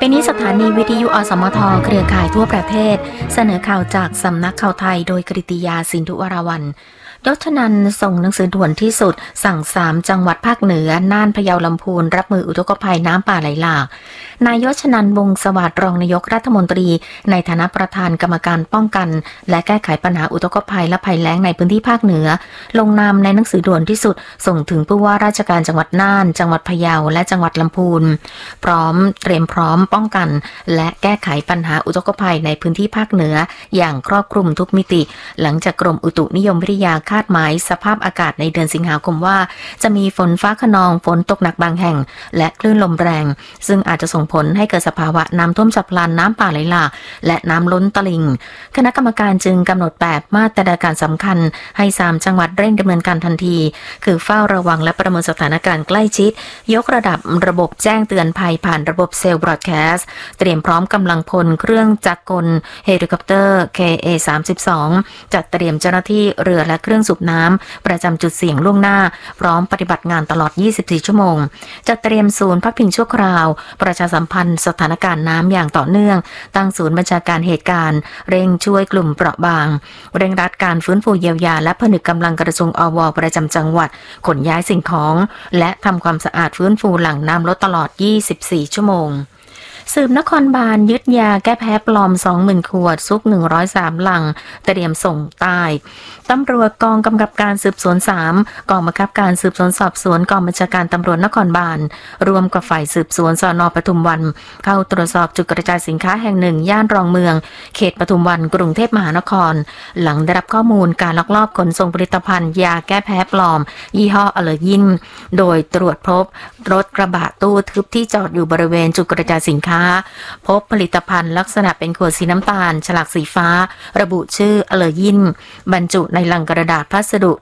ปีนี้สถานีวิทยุอสมทเครือข่ายทั่วประเทศเสนอข่าวจากสำนักข่าวไทยโดยกฤติยาสินธุวรวรรณยศนันท์ส่งหนังสือด่วนที่สุดสั่ง3จังหวัดภาคเหนือน่านพะเยาลำพูนรับมืออุทกภัยน้ำป่าไหลหลากนายยศนันท์วงศ์สวัสดิ์รองนายกรัฐมนตรีในฐานะประธานกรรมการป้องกันและแก้ไขปัญหาอุทกภัยและภัยแล้งในพื้นที่ภาคเหนือลงนามในหนังสือด่วนที่สุดส่งถึงผู้ว่าราชการจังหวัดน่านจังหวัดพะเยาและจังหวัดลำพูนเตรียมพร้อมป้องกันและแก้ไขปัญหาอุทกภัยในพื้นที่ภาคเหนืออย่างครอบคลุมทุกมิติหลังจากกรมอุตุนิยมวิทยาคาดหมายสภาพอากาศในเดือนสิงหาคมว่าจะมีฝนฟ้าคะนองฝนตกหนักบางแห่งและคลื่นลมแรงซึ่งอาจจะส่งผลให้เกิดสภาวะน้ำท่วมฉับพลันน้ำป่าไหลหลากและน้ำล้นตลิ่งคณะกรรมการจึงกำหนดแบบมาตรการสำคัญให้3จังหวัดเร่งดำเนินการทันทีคือเฝ้าระวังและประเมินสถานการณ์ใกล้ชิดยกระดับระบบแจ้งเตือนภัยผ่านระบบเซลล์บรอดแคสต์เตรียมพร้อมกำลังพลเครื่องจักรกลเฮลิคอปเตอร์ KA-32 จัดเตรียมเจ้าหน้าที่เรือและเครื่องสูบน้ำประจำจุดเสี่ยงล่วงหน้าพร้อมปฏิบัติงานตลอด24ชั่วโมงจัดเตรียมศูนย์พักพิงชั่วคราวประชาสัมพันธ์สถานการณ์น้ำอย่างต่อเนื่องตั้งศูนย์บัญชาการเหตุการณ์เร่งช่วยกลุ่มเปราะบางเร่งรัดการฟื้นฟูเยียวยาและผนึกกำลังกระทรวงอว.ประจำจังหวัดขนย้ายสิ่งของและทำความสะอาดฟื้นฟูหลังน้ำลดตลอด24ชั่วโมงสืบนครบาลยึดยาแก้แพ้ปลอม 20,000 ขวดซุก103ลังเตรียมส่งใต้ตำรวจกองกำกับการสืบสวน3กองบังคับการสืบสวนสอบสวนกองบัญชาการตำรวจนครบาลรวมกับฝ่ายสืบสวนสน.ปทุมวันเข้าตรวจสอบจุดกระจายสินค้าแห่งหนึ่งย่านรองเมืองเขตปทุมวันกรุงเทพมหานครหลังได้รับข้อมูลการลักลอบขนส่งผลิตภัณฑ์ยาแก้แพ้ปลอมยี่ห้ออเลอร์ยินโดยตรวจพบรถกระบะตู้ทึบที่จอดอยู่บริเวณจุดกระจายสินค้าพบผลิตภัณฑ์ลักษณะเป็นขวดสีน้ำตาลฉลากสีฟ้าระบุชื่ออเลอร์ยินบรรจุในลังกระดาษพัสดุ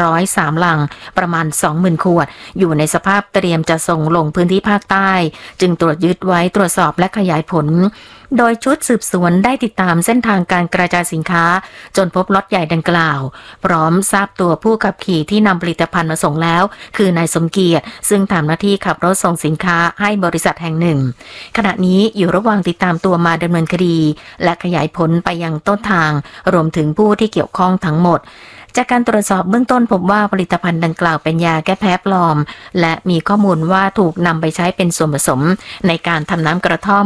103ลังประมาณ 20,000 ขวดอยู่ในสภาพเตรียมจะส่งลงพื้นที่ภาคใต้จึงตรวจยึดไว้ตรวจสอบและขยายผลโดยชุดสืบสวนได้ติดตามเส้นทางการกระจายสินค้าจนพบล็อตใหญ่ดังกล่าวพร้อมทราบตัวผู้ขับขี่ที่นำผลิตภัณฑ์มาส่งแล้วคือนายสมเกียรติซึ่งทำหน้าที่ขับรถส่งสินค้าให้บริษัทแห่งหนึ่งขณะนี้อยู่ระหว่างติดตามตัวมาดำเนินคดีและขยายผลไปยังต้นทางรวมถึงผู้ที่เกี่ยวข้องทั้งหมดจากการตรวจสอบเบื้องต้นพบว่าผลิตภัณฑ์ดังกล่าวเป็นยาแก้แพ้ปลอมและมีข้อมูลว่าถูกนำไปใช้เป็นส่วนผสมในการทำน้ำกระท่อม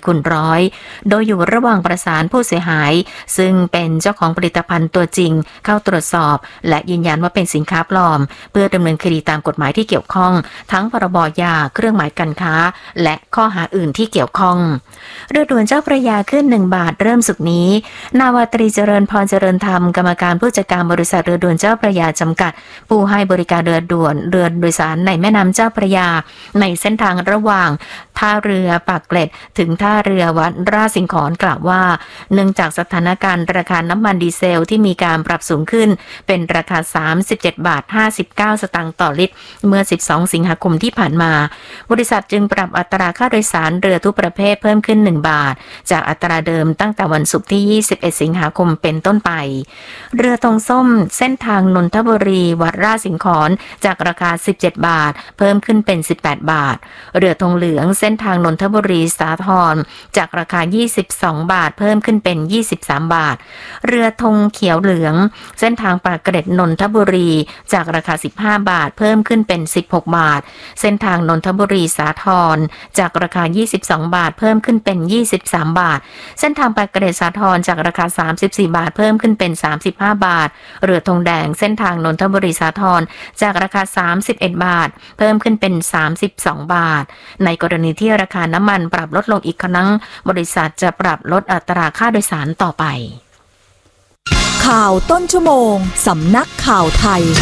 4x100โดยอยู่ระหว่างประสานผู้เสียหายซึ่งเป็นเจ้าของผลิตภัณฑ์ตัวจริงเข้าตรวจสอบและยืนยันว่าเป็นสินค้าปลอมเพื่อดำเนินคดีตามกฎหมายที่เกี่ยวข้องทั้งพรบยาเครื่องหมายการค้าและข้อหาอื่นที่เกี่ยวข้องเรือด่วนเจ้าพระยาขึ้น1 บาทเริ่มศุกร์นี้นาวาตรีเจริญพรเจริญธรรมกรรมการผู้จัดการบริษัทเรือด่วนเจ้าพระยาจำกัดผู้ให้บริการเรือด่วนเรือโดยสารในแม่น้ำเจ้าพระยาในเส้นทางระหว่างท่าเรือปากเกร็ดถึงท่าเรือวัดราชสิงขรกล่าวว่าเนื่องจากสถานการณ์ราคาน้ำมันดีเซลที่มีการปรับสูงขึ้นเป็นราคา 37.59 สตางค์ต่อลิตรเมื่อ12สิงหาคมที่ผ่านมาบริษัทจึงปรับอัตราค่าโดยสารเรือทุกประเภทเพิ่มขึ้น1 บาทจากอัตราเดิมตั้งแต่วันศุกร์ที่21สิงหาคมเป็นต้นไปเรือธงส้มเส้นทางนนทบุรีวัดราชสิงขรจากราคา17 บาทเพิ่มขึ้นเป็น18 บาทเรือธงเหลืองเส้นทางนนทบุรีสาทรจากราคา22 บาทเพิ่มขึ้นเป็น23 บาทเรือธงเขียวเหลืองเส้นทางปากเกร็ดนนทบุรีจากราคา15 บาทเพิ่มขึ้นเป็น16 บาทเส้นทางนนทบุรีสาทรจากราคา22 บาทเพิ่มขึ้นเป็น23 บาทเส้นทางปากเกร็ดสาทรจากราคา34 บาทเพิ่มขึ้นเป็น35 บาทเรือธงแดงเส้นทางนนทบุรีสาทรจากราคา31 บาทเพิ่มขึ้นเป็น32 บาทในกรณีที่ราคาน้ำมันปรับลดลงอีกครั้งบริษัทจะปรับลดอัตราค่าโดยสารต่อไปข่าวต้นชั่วโมงสำนักข่าวไทย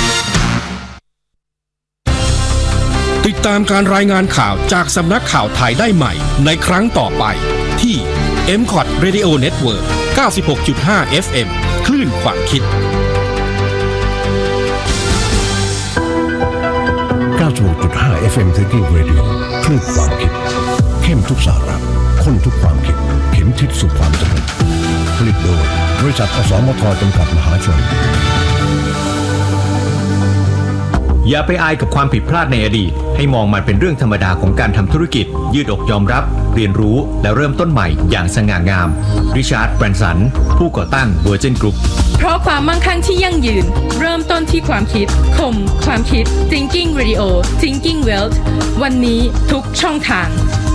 ติดตามการรายงานข่าวจากสำนักข่าวไทยได้ใหม่ในครั้งต่อไปที่ MCOT Radio Network 96.5 FM คลื่นความคิด 96.5 FM Thinking Radio คลื่นความคิดเข้มทุกสาระข้นทุกความคิดเข็มทิศสู่ความสำเร็จผลิตโดยบริษัทอสมทจำกัดมหาชนอย่าไปอายกับความผิดพลาดในอดีตให้มองมันเป็นเรื่องธรรมดาของการทำธุรกิจยืดอกยอมรับเรียนรู้และเริ่มต้นใหม่อย่างสง่างามริชาร์ด แบรนสันผู้ก่อตั้ง Virgin Group เพราะความมั่งคั่งที่ยั่งยืนเริ่มต้นที่ความคิดคมความคิด Thinking Radio Thinking Wealth วันนี้ทุกช่องทาง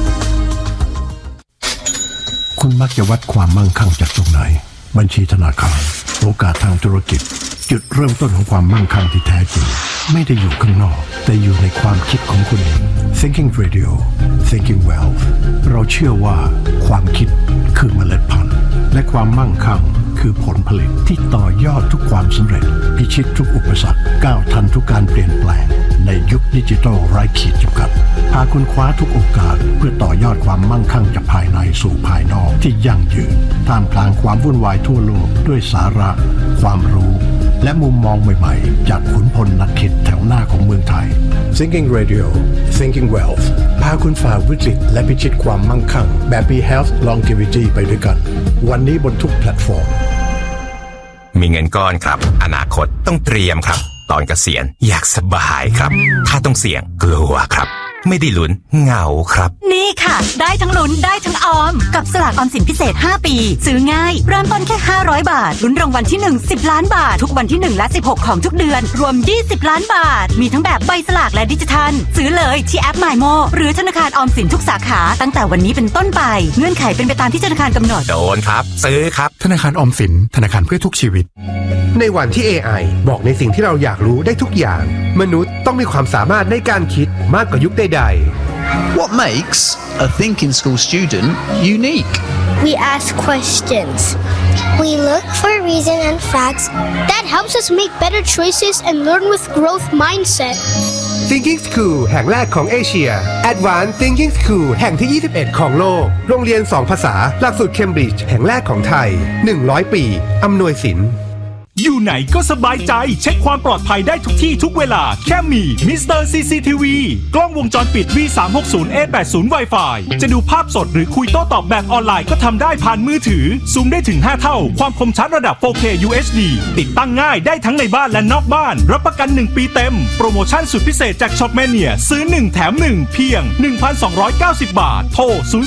คุณมักจะวัดความมั่งคั่งจากตรงไหนบัญชีธนาคารโอกาสทางธุรกิจจุดเริ่มต้นของความมั่งคั่งที่แท้จริงไม่ได้อยู่ข้างนอกแต่อยู่ในความคิดของคุณเอง Thinking Radio Thinking Wealth เราเชื่อว่าความคิดคือเมล็ดพันธุ์และความมั่งคั่งคือผลผลิตที่ต่อยอดทุกความสำเร็จพิชิตทุกอุปสรรคก้าวทันทุกการเปลี่ยนแปลงในยุคดิจิทัลไร้ขีดจำกัดพาคุณคว้าทุกโอกาสเพื่อต่อยอดความมั่งคั่งจากภายในสู่ภายนอกที่ยั่งยืนท่ามกลางความวุ่นวายทั่วโลกด้วยสาระความรู้และมุมมองใหม่ๆจากขุนพลนักคิดแถวหน้าของเมืองไทย Thinking Radio Thinking Wealth พาคุณฝ่าวิกฤตและพิชิตความมั่งคั่งแบบ Be Health Longevity ไปด้วยกันวันนี้บนทุกแพลตฟอร์มมีเงินก้อนครับอนาคตต้องเตรียมครับตอนเกษียณอยากสบายครับถ้าต้องเสี่ยงกลัวครับไม่ได้ลุ้นเหงาครับนี่ค่ะได้ทั้งลุ้นได้ทั้งออมกับสลากออมสินพิเศษ5ปีซื้อง่ายเริ่มต้นแค่500บาทลุ้นรางวัลที่1 10ล้านบาททุกวันที่1และ16ของทุกเดือนรวม20ล้านบาทมีทั้งแบบใบสลากและดิจิทัลซื้อเลยที่แอป MyMo หรือธนาคารออมสินทุกสาขาตั้งแต่วันนี้เป็นต้นไปเงื่อนไขเป็นไปตามที่ธนาคารกำหนดโดนครับซื้อครับธนาคารออมสินธนาคารเพื่อทุกชีวิตในวันที่ AI บอกในสิ่งที่เราอยากรู้ได้ทุกอย่างมนุษย์ต้องมีความสามารถในการคิดมากกว่ายุคใด What makes a thinking school student unique? We ask questions. We look for reason and facts. That helps us make better choices and learn with growth mindset. Thinking School แห่งแรกของเอเชีย Advanced Thinking School แห่งที่21ของโลกโรงเรียน2ภาษาหลักสูตรเคมบริดจ์แห่งแรกของไทย100ปีอำนวยสินอยู่ไหนก็สบายใจเช็คความปลอดภัยได้ทุกที่ทุกเวลาแค่มีมิสเตอร์ CCTV กล้องวงจรปิด V360A80 Wi-Fi จะดูภาพสดหรือคุยโต้ตอบแบบออนไลน์ก็ทำได้ผ่านมือถือซูมได้ถึง5เท่าความคมชัดระดับ 4K UHD ติดตั้งง่ายได้ทั้งในบ้านและนอกบ้านรับประกัน1ปีเต็มโปรโมชั่นสุดพิเศษจาก Shopmania ซื้อ1แถม1เพียง 1,290 บาทโทร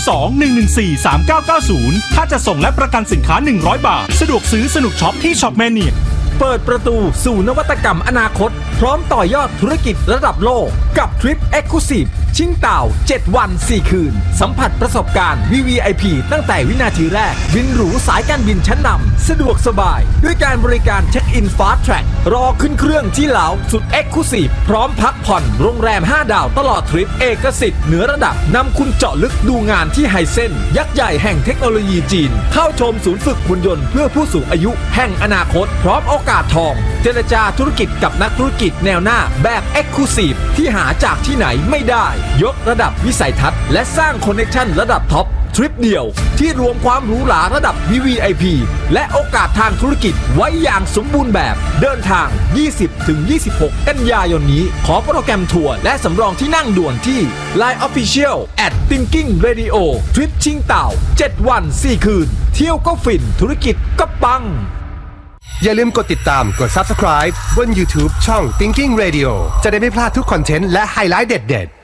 02-114-3990 ถ้าจะส่งและประกันสินค้า100 บาทสะดวกซื้อสนุกช็อปที่ Shopmania เปิดประตูสู่นวัตกรรมอนาคตพร้อมต่อยอดธุรกิจระดับโลกกับทริป Exclusive ชิงเต่า7วัน4คืนสัมผัสประสบการณ์ VVIP ตั้งแต่วินาทีแรกบินหรูสายการบินชั้นนำสะดวกสบายด้วยการบริการเช็คอิน Fast Track รอขึ้นเครื่องที่เหลาสุด Exclusive พร้อมพักผ่อนโรงแรม5ดาวตลอดทริปเอกสิทธิ์เหนือระดับนำคุณเจาะลึกดูงานที่ไฮเซ็นยักษ์ใหญ่แห่งเทคโนโลยีจีนเข้าชมศูนย์ฝึกหุ่นยนต์เพื่อผู้สูงอายุแห่งอนาคตพร้อมโอกาสทองเจรจาธุรกิจกับนักธุรกิจแนวหน้าแบบ Exclusive ที่หาจากที่ไหนไม่ได้ยกระดับวิสัยทัศน์และสร้างคอนเนคชั่นระดับท็อปทริปเดียวที่รวมความหรูหราระดับ VVIP และโอกาสทางธุรกิจไว้อย่างสมบูรณ์แบบเดินทาง 20-26 กันยายนนี้ขอโปรแกรมทัวร์และสำรองที่นั่งด่วนที่ Line Official @Thinking Radio ทริปชิงเต่า7วัน4คืนเที่ยวก็ฟินธุรกิจก็ปังอย่าลืมกดติดตามกด Subscribe บน YouTube ช่อง Thinking Radio จะได้ไม่พลาดทุกคอนเทนต์และไฮไลท์เด็ดๆ